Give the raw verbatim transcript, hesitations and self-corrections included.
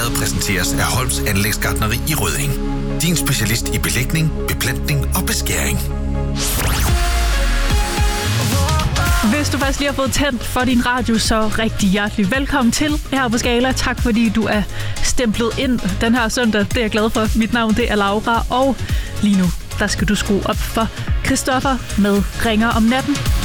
Foråret præsenteres af Holms Anlægsgartneri i Rødding. Din specialist i belægning, beplantning og beskæring. Hvis du faktisk lige har fået tændt for din radio, så rigtig hjertelig velkommen til her på Skala. Tak fordi du er stemplet ind den her søndag. Det er jeg glad for. Mit navn det er Laura, og lige nu der skal du skrue op for Christoffer med Ringer om natten.